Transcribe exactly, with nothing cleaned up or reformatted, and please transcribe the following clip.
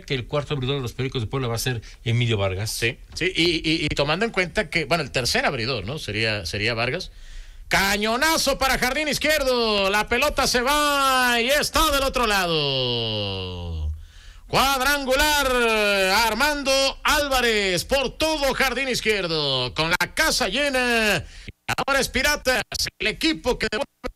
que el cuarto abridor de los Pericos de Puebla va a ser Emilio Vargas. Sí, sí, y, y, y tomando en cuenta que, bueno, el tercer abridor, ¿no? Sería, sería Vargas. Cañonazo para jardín izquierdo. La pelota se va y está del otro lado. Cuadrangular Armando Álvarez por todo jardín izquierdo. Con la casa llena. Ahora es Piratas, el equipo que devuelve